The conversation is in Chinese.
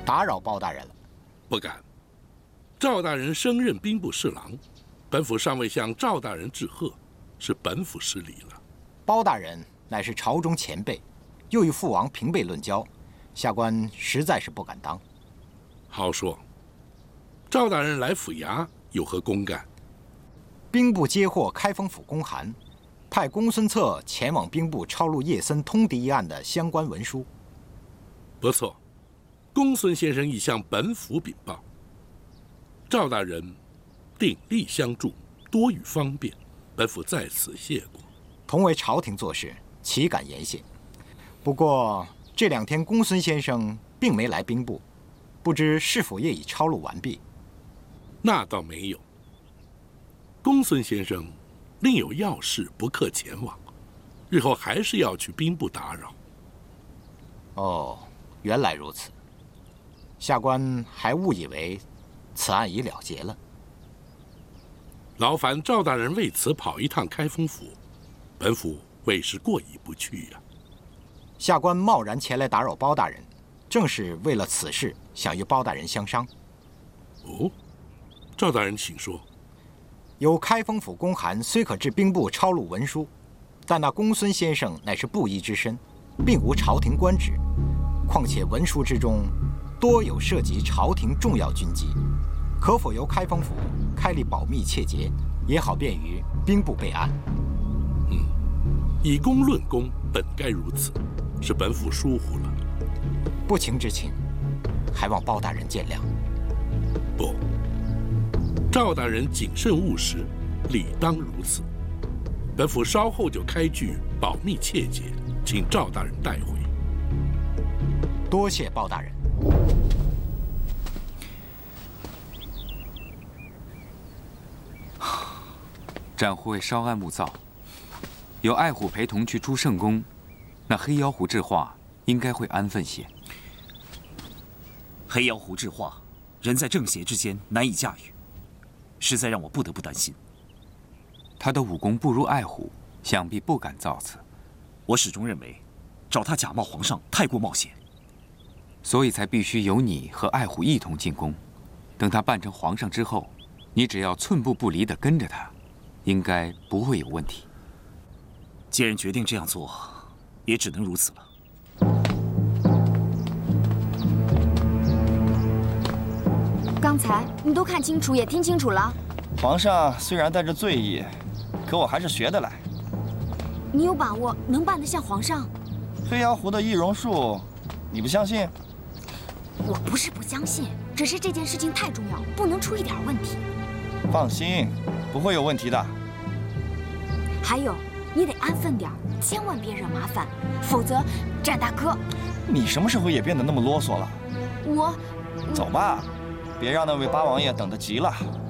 打扰包大人了。 不敢。赵大人升任兵部侍郎，本府尚未向赵大人致贺，是本府失礼了。 包大人乃是朝中前辈，又与父王平辈论交，下官实在是不敢当。 好说。赵大人来府衙有何公干？ 兵部接获开封府公函，派公孙策前往兵部抄录叶森通敌一案的相关文书。 不错，公孙先生已向本府禀报。赵大人鼎力相助，多予方便，本府在此谢过。 同为朝廷做事，岂敢言谢？不过这2天公孙先生并没来兵部，不知是否也已抄录完毕？ 那倒没有。公孙先生另有要事不克前往，日后还是要去兵部打扰。 哦，原来如此。下官还误以为此案已了结了。 劳烦赵大人为此跑一趟开封府，本府未是过意不去呀。 下官贸然前来打扰包大人，正是为了此事，想与包大人相商。 哦，赵大人请说。 有开封府公函，虽可至兵部抄录文书，但那公孙先生乃是布衣之身，并无朝廷官职，况且文书之中多有涉及朝廷重要军机，可否由开封府开立保密切结，也好便于兵部备案。 以公论公，本该如此，是本府疏忽了。 不情之请，还望包大人见谅。 不，赵大人谨慎务实，理当如此。本府稍后就开具保密切结，请赵大人带回。 多谢包大人。 展护卫稍安勿躁，有爱虎陪同去朱圣宫，那黑妖狐智化应该会安分些。 黑妖狐智化，人在正邪之间难以驾驭，实在让我不得不担心。 他的武功不如爱虎，想必不敢造次。 我始终认为，找他假冒皇上太过冒险， 所以才必须由你和爱虎一同进宫。等他扮成皇上之后，你只要寸步不离地跟着他，应该不会有问题。 既然决定这样做，也只能如此了。 刚才你都看清楚，也听清楚了。 皇上虽然带着醉意，可我还是学得来。 你有把握能办得像皇上？ 黑妖狐的易容术，你不相信？ 我不是不相信，只是这件事情太重要，不能出一点问题。 放心，不会有问题的。 还有，你得安分点，千万别惹麻烦，否则，展大哥， 你什么时候也变得那么啰嗦了？ 我， 走吧，别让那位八王爷等得急了。